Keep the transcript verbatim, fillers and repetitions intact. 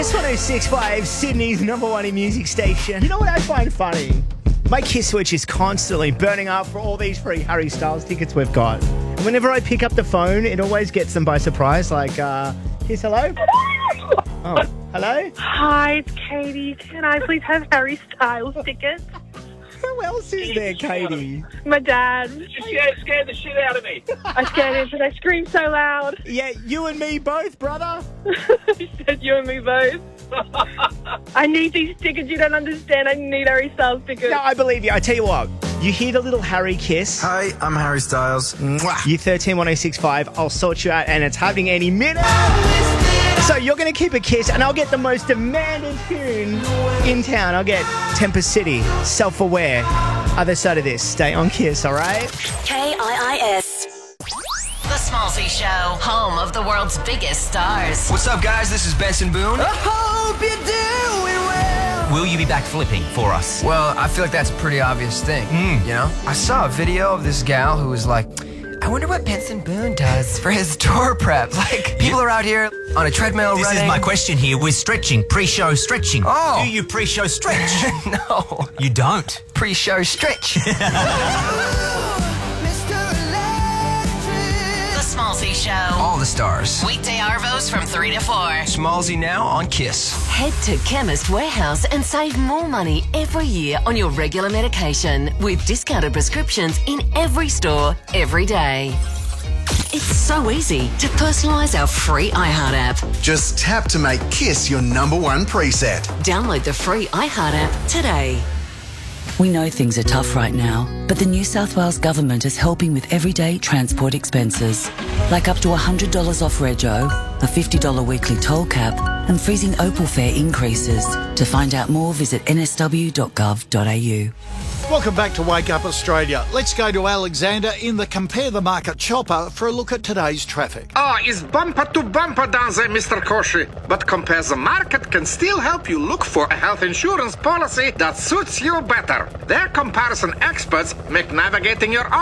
Kiss one oh six point five, Sydney's number one in music station. You know what I find funny? My Kiss Switch is constantly burning up for all these free Harry Styles tickets we've got. And whenever I pick up the phone, it always gets them by surprise. Like, uh, Kiss, hello? Oh, hello? Hi, it's Katie. Can I please have Harry Styles tickets? Who else is there, Katie? My dad. You scared, scared the shit out of me. I scared him because I screamed so loud. Yeah, you and me both, brother. He said you and me both. I need these tickets. You don't understand. I need Harry Styles tickets. No, I believe you. I tell you what. You hear the little Harry kiss. Hi, I'm Harry Styles. Mwah. You thirteen one oh six point five. I'll sort you out, and it's happening any minute. So you're going to keep a kiss, and I'll get the most demanded tune in town. I'll get Temper City, Self-Aware. Other side of this. Stay on Kiss, all right? K I I S. The Smallzy Show, home of the world's biggest stars. What's up, guys? This is Benson Boone. I hope you're doing well. Will you be back flipping for us? Well, I feel like that's a pretty obvious thing, Mm. you know? I saw a video of this gal who was like, I wonder what Benson Boone does for his tour prep. Like, people are out here on a treadmill This running. is my question here. We're stretching, pre-show stretching. Oh. Do you pre-show stretch? No. You don't? Pre-show stretch. The Smallzy Show. All the stars. Weekday Arvos from three to four. Smallzy now on Kiss. Head to Chemist Warehouse and save more money every year on your regular medication with discounted prescriptions in every store, every day. It's so easy to personalise our free iHeart app. Just tap to make Kiss your number one preset. Download the free iHeart app today. We know things are tough right now, but the New South Wales Government is helping with everyday transport expenses, like up to one hundred dollars off rego, a fifty dollars weekly toll cap, and freezing Opal fare increases. To find out more, visit n s w dot gov dot a u. Welcome back to Wake Up Australia. Let's go to Alexander in the Compare the Market chopper for a look at today's traffic. Ah, it's bumper to bumper down there, Mister Koshi. But Compare the Market can still help you look for a health insurance policy that suits you better. Their comparison experts make navigating your